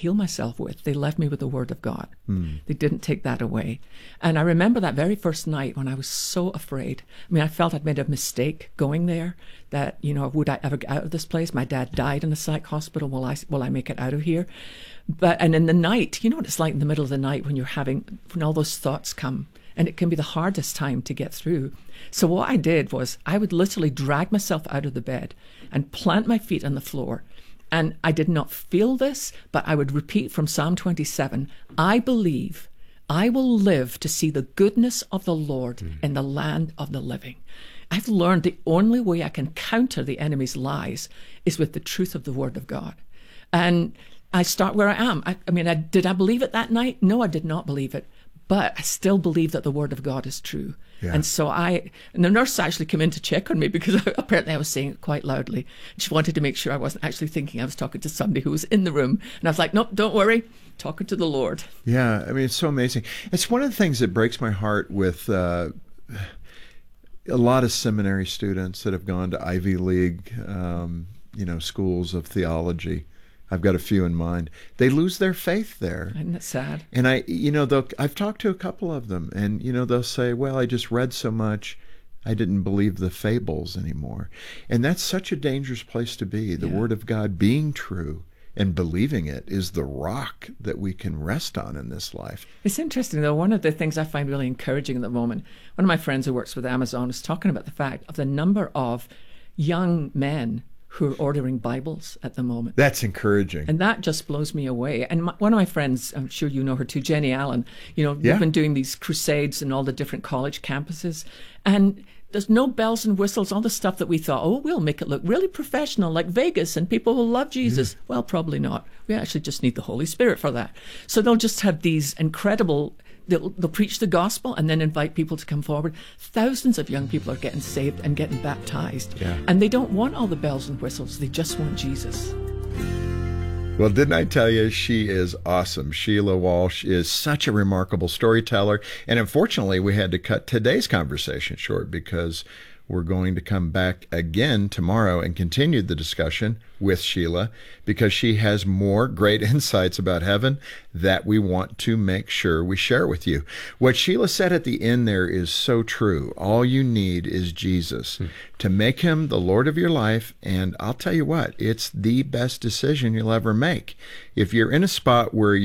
heal myself with. They left me with the Word of God. They didn't take that away. And I remember that very first night when I was so afraid. I mean, I felt I'd made a mistake going there, that, would I ever get out of this place? My dad died in a psych hospital. Will I make it out of here? And in the night, you know what it's like in the middle of the night when all those thoughts come, and it can be the hardest time to get through. So what I did was I would literally drag myself out of the bed and plant my feet on the floor. And I did not feel this, but I would repeat from Psalm 27, I believe I will live to see the goodness of the Lord in the land of the living. I've learned the only way I can counter the enemy's lies is with the truth of the Word of God. And I start where I am. Did I believe it that night? No, I did not believe it. But I still believe that the Word of God is true. Yeah. And so and the nurse actually came in to check on me because apparently I was saying it quite loudly. She wanted to make sure I wasn't actually thinking I was talking to somebody who was in the room. And I was like, nope, don't worry, talking to the Lord. Yeah, I mean, it's so amazing. It's one of the things that breaks my heart with a lot of seminary students that have gone to Ivy League, schools of theology. I've got a few in mind. They lose their faith there. Isn't that sad? And I've talked to a couple of them, and they'll say, "Well, I just read so much, I didn't believe the fables anymore." And that's such a dangerous place to be. The Word of God being true and believing it is the rock that we can rest on in this life. It's interesting, though. One of the things I find really encouraging at the moment, one of my friends who works with Amazon is talking about the fact of the number of young men who are ordering Bibles at the moment. That's encouraging. And that just blows me away. And one of my friends, I'm sure you know her too, Jenny Allen, they've been doing these crusades in all the different college campuses. And there's no bells and whistles, all the stuff that we thought, we'll make it look really professional, like Vegas, and people will love Jesus. Well, probably not. We actually just need the Holy Spirit for that. So they'll just have these incredible... They'll preach the gospel and then invite people to come forward. Thousands of young people are getting saved and getting baptized. Yeah. And they don't want all the bells and whistles. They just want Jesus. Well, didn't I tell you, she is awesome. Sheila Walsh is such a remarkable storyteller. And unfortunately, we had to cut today's conversation short because we're going to come back again tomorrow and continue the discussion with Sheila because she has more great insights about heaven that we want to make sure we share with you. What Sheila said at the end there is so true. All you need is Jesus to make him the Lord of your life. And I'll tell you what, it's the best decision you'll ever make. If you're in a spot where